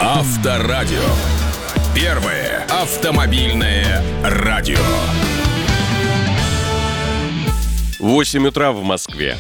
Авторадио. Первое автомобильное радио. 8 утра в Москве.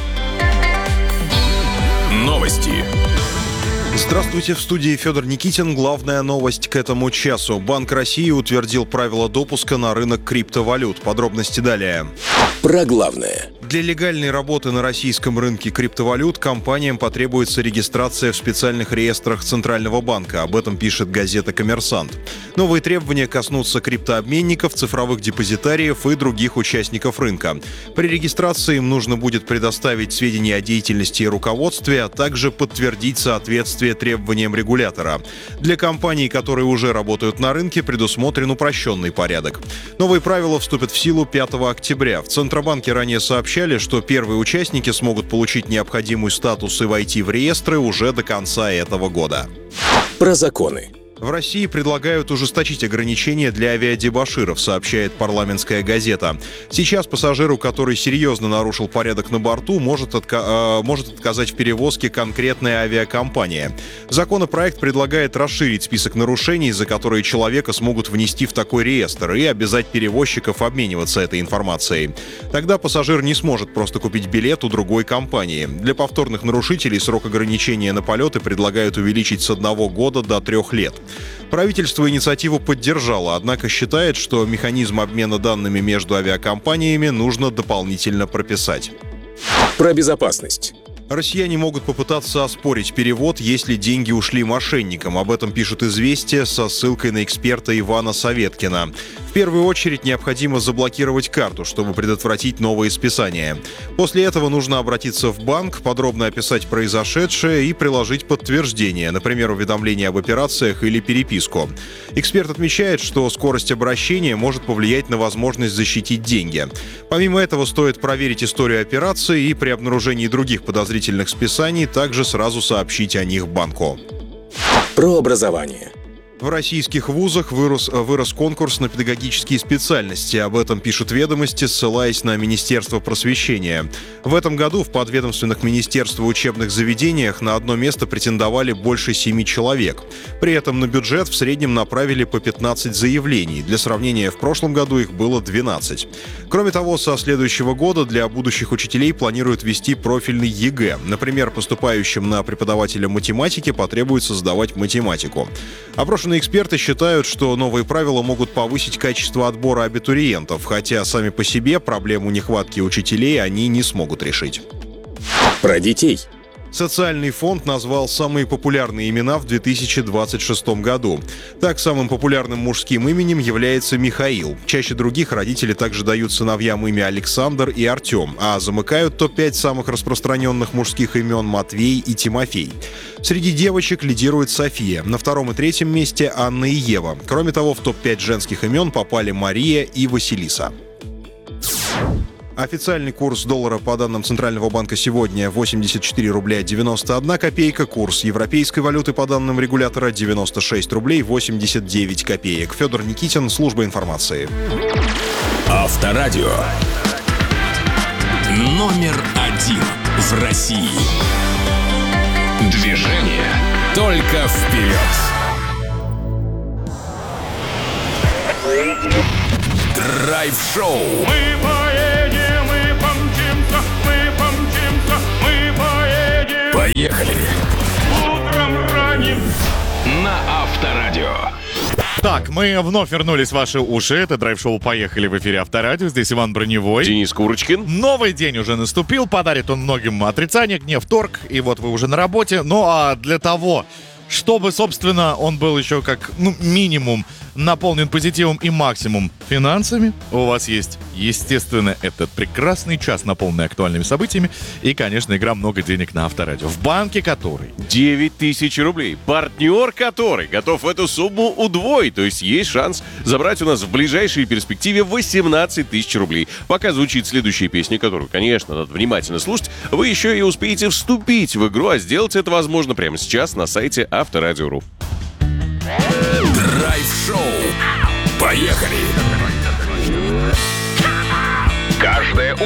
Новости. Здравствуйте, в студии Федор Никитин. Главная новость к этому часу. Банк России утвердил правила допуска на рынок криптовалют. Подробности далее. Про главное. Для легальной работы на российском рынке криптовалют компаниям потребуется регистрация в специальных реестрах Центрального банка. Об этом пишет газета «Коммерсант». Новые требования коснутся криптообменников, цифровых депозитариев и других участников рынка. При регистрации им нужно будет предоставить сведения о деятельности и руководстве, а также подтвердить соответствие требованиям регулятора. Для компаний, которые уже работают на рынке, предусмотрен упрощенный порядок. Новые правила вступят в силу 5 октября. В Центробанке ранее сообщали, что первые участники смогут получить необходимый статус и войти в реестры уже до конца этого года. Про законы. В России предлагают ужесточить ограничения для авиадебоширов, сообщает парламентская газета. Сейчас пассажиру, который серьезно нарушил порядок на борту, может отказать в перевозке конкретная авиакомпания. Законопроект предлагает расширить список нарушений, за которые человека смогут внести в такой реестр, и обязать перевозчиков обмениваться этой информацией. Тогда пассажир не сможет просто купить билет у другой компании. Для повторных нарушителей срок ограничения на полеты предлагают увеличить с 1 года до 3 лет. Правительство инициативу поддержало, однако считает, что механизм обмена данными между авиакомпаниями нужно дополнительно прописать. Про безопасность. Россияне могут попытаться оспорить перевод, если деньги ушли мошенникам. Об этом пишут «Известия» со ссылкой на эксперта Ивана Советкина. В первую очередь необходимо заблокировать карту, чтобы предотвратить новые списания. После этого нужно обратиться в банк, подробно описать произошедшее и приложить подтверждение, например, уведомление об операциях или переписку. Эксперт отмечает, что скорость обращения может повлиять на возможность защитить деньги. Помимо этого, стоит проверить историю операции и при обнаружении других подозрительных списаний также сразу сообщить о них банку. Про образование. В российских вузах вырос конкурс на педагогические специальности. Об этом пишут «Ведомости», ссылаясь на Министерство просвещения. В этом году в подведомственных министерству учебных заведениях на одно место претендовали больше 7 человек. При этом на бюджет в среднем направили по 15 заявлений. Для сравнения, в прошлом году их было 12. Кроме того, со следующего года для будущих учителей планируют ввести профильный ЕГЭ. Например, поступающим на преподавателя математики потребуется сдавать математику. Опрошенные эксперты считают, что новые правила могут повысить качество отбора абитуриентов, хотя сами по себе проблему нехватки учителей они не смогут решить. Про детей. Социальный фонд назвал самые популярные имена в 2026 году. Так, самым популярным мужским именем является Михаил. Чаще других родители также дают сыновьям имя Александр и Артем, а замыкают топ-5 самых распространенных мужских имен Матвей и Тимофей. Среди девочек лидирует София. На 2-м и 3-м месте Анна и Ева. Кроме того, в топ-5 женских имен попали Мария и Василиса. Официальный курс доллара по данным Центрального банка сегодня 84 рубля 91 копейка. Курс европейской валюты по данным регулятора 96 рублей 89 копеек. Федор Никитин, служба информации. Авторадио. Номер 1 в России. Движение только вперед. Драйв-шоу. Мы поедем, мы помчимся, мы поедем. Поехали. Утром ранним. На Авторадио. Так, мы вновь вернулись в ваши уши. Это драйв-шоу «Поехали» в эфире Авторадио. Здесь Иван Броневой. Денис Курочкин. Новый день уже наступил. Подарит он многим отрицание, гнев, торг. И вот вы уже на работе. Ну а для того, чтобы, собственно, он был еще как минимум наполнен позитивом и максимум финансами, у вас есть, естественно, этот прекрасный час, наполненный актуальными событиями, и, конечно, игра «Много денег» на Авторадио, в банке который 9000 рублей. Партнер который готов эту сумму удвоить. То есть есть шанс забрать у нас в ближайшей перспективе 18 тысяч рублей. Пока звучит следующая песня, которую, конечно, надо внимательно слушать, вы еще и успеете вступить в игру, а сделать это возможно прямо сейчас на сайте Авторадио.ру. Драйв-шоу. Поехали! Каждое